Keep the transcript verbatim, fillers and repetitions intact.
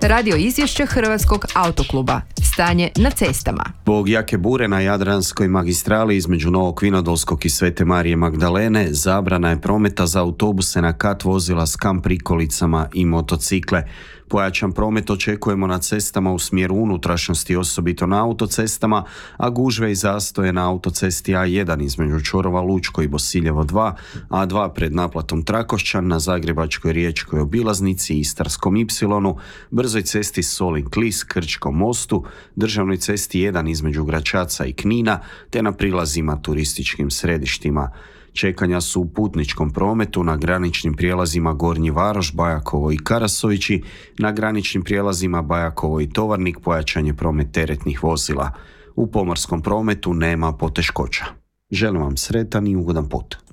radio izvješće Hrvatskog autokluba. Stanje na cestama. Zbog jake bure na Jadranskoj magistrali između Novog Vinodolskog i Svete Marije Magdalene zabrana je prometa za autobuse na kat vozila s kamp prikolicama i motocikle. Pojačan promet očekujemo na cestama u smjeru unutrašnjosti, osobito na autocestama, a gužve i zastoje na autocesti A jedan između čvorova Lučko i Bosiljevo dva, A dva pred naplatom Trakošćan, na Zagrebačkoj riječkoj obilaznici i Istarskom Ipsilonu, brzoj cesti Solin-Klis, Krčkom mostu, državnoj cesti jedan između Gračaca i Knina, te na prilazima turističkim središtima. Čekanja su u putničkom prometu na graničnim prijelazima Gornji Varoš, Bajakovo i Karasovići, na graničnim prijelazima Bajakovo i Tovarnik pojačan je promet teretnih vozila. U pomorskom prometu nema poteškoća. Želim vam sretan i ugodan put.